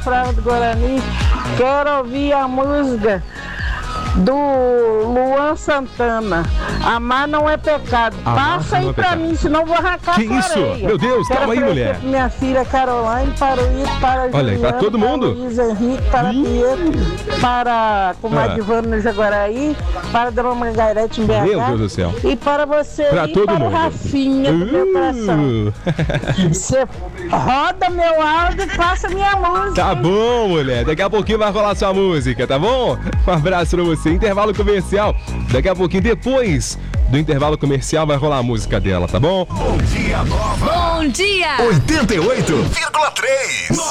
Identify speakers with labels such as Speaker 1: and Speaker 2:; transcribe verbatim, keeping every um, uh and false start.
Speaker 1: Frava do Guarani. Quero ouvir a música do Luan Santana. Amar não é pecado.
Speaker 2: Amar
Speaker 1: Passa aí
Speaker 2: não é
Speaker 1: pra
Speaker 2: pecado.
Speaker 1: mim, senão vou arrancar
Speaker 2: Que
Speaker 1: sua
Speaker 2: isso?
Speaker 1: areia.
Speaker 2: Meu Deus,
Speaker 1: Quero
Speaker 2: calma aí,
Speaker 1: oferecer
Speaker 2: mulher.
Speaker 1: pra minha filha Caroline, para o Ito, para a
Speaker 2: Olha,
Speaker 1: Juliana,
Speaker 2: pra todo mundo?
Speaker 1: para o Luiz Henrique, para
Speaker 2: Ih.
Speaker 1: Pietro, para a comadre
Speaker 2: Ah.
Speaker 1: Ivana no Jaguaraí, para a Dona Margarete em B H.
Speaker 2: Meu Deus do céu.
Speaker 1: E para você
Speaker 2: Pra
Speaker 1: e
Speaker 2: todo
Speaker 1: para
Speaker 2: mundo.
Speaker 1: o Rafinha do meu coração.
Speaker 2: Uh.
Speaker 1: Você roda meu áudio e passa minha música.
Speaker 2: Tá bom, mulher. Daqui a pouquinho vai rolar sua música, tá bom? Um abraço pra você. Intervalo comercial. Daqui a pouquinho, depois do intervalo comercial, vai rolar a música dela, tá bom?
Speaker 3: Bom dia, Nova.
Speaker 4: Bom dia!
Speaker 3: oitenta e oito vírgula três.